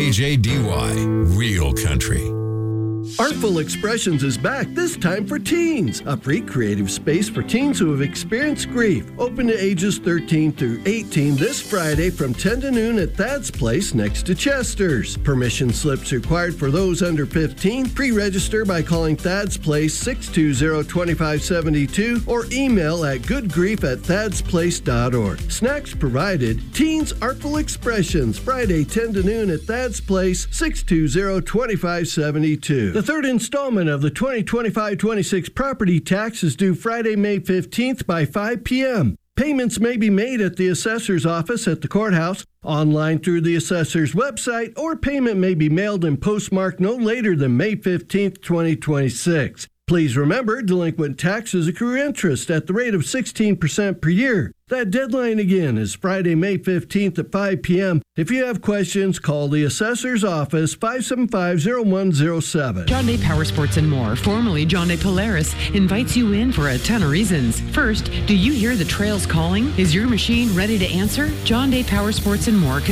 KJDY, Real Country. Artful Expressions is back, this time for teens. A free creative space for teens who have experienced grief. Open to ages 13 through 18 this Friday from 10 to noon at Thad's Place next to Chester's. Permission slips required for those under 15. Pre-register by calling Thad's Place 620-2572 or email at goodgrief@thadsplace.org. Snacks provided. Teens Artful Expressions, Friday 10 to noon at Thad's Place, 620-2572. The third installment of the 2025-26 property tax is due Friday, May 15th by 5 p.m. Payments may be made at the assessor's office at the courthouse, online through the assessor's website, or payment may be mailed and postmarked no later than May 15th, 2026. Please remember, delinquent taxes accrue interest at the rate of 16% per year. That deadline again is Friday, May 15th at 5 p.m. If you have questions, call the assessor's office, 575-0107. John Day Power Sports and More, formerly John Day Polaris, invites you in for a ton of reasons. First, do you hear the trails calling? Is your machine ready to answer? John Day Power Sports and More